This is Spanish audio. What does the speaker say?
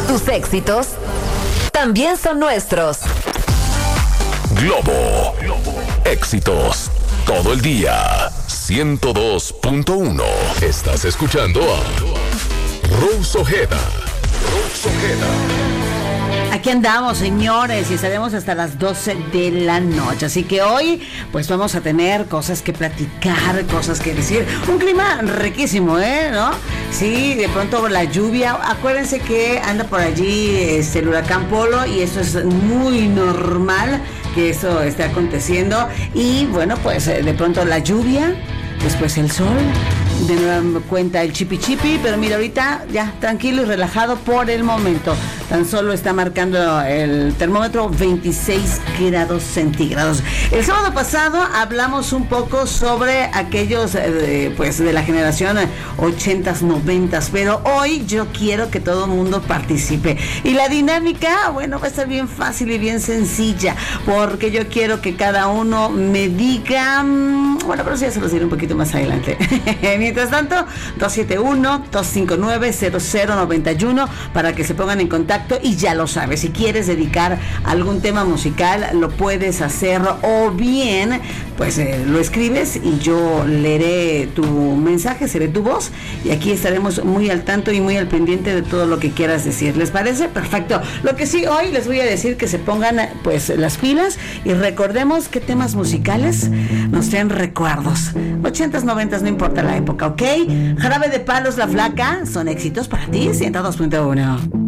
Tus éxitos también son nuestros. Globo. Éxitos todo el día. 102.1. Estás escuchando a Rose Ojeda. Aquí andamos, señores, y estaremos hasta las 12 de la noche. Así que hoy, pues vamos a tener cosas que platicar, cosas que decir. Un clima riquísimo, ¿no? Sí, de pronto la lluvia. Acuérdense que anda por allí el huracán Polo y eso es muy normal que eso esté aconteciendo. Y bueno, pues de pronto la lluvia, después el sol. De nueva cuenta el chipi chipi, pero mira, ahorita ya tranquilo y relajado por el momento. Tan solo está marcando el termómetro 26 grados centígrados. El sábado pasado hablamos un poco sobre aquellos, pues de la generación 80s, 90s, pero hoy yo quiero que todo el mundo participe. Y la dinámica, bueno, va a ser bien fácil y bien sencilla, porque yo quiero que cada uno me diga, bueno, pero sí ya se los diré un poquito más adelante. Mientras tanto, 271-259-0091 para que se pongan en contacto y ya lo sabes, si quieres dedicar algún tema musical, lo puedes hacer o bien, pues lo escribes y yo leeré tu mensaje, seré tu voz y aquí estaremos muy al tanto y muy al pendiente de todo lo que quieras decir. ¿Les parece? Perfecto. Lo que sí, hoy les voy a decir que se pongan pues las pilas y recordemos qué temas musicales nos traen recuerdos. 80s, 90s, no importa la época, ¿ok? Jarabe de Palos, La Flaca, son éxitos para ti, 102.1.